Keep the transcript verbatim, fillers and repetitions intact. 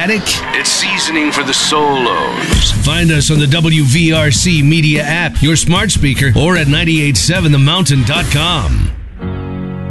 static? It's seasoning for the solos. Find us on the W V R C Media app, your smart speaker, or at nine eight seven the mountain dot com.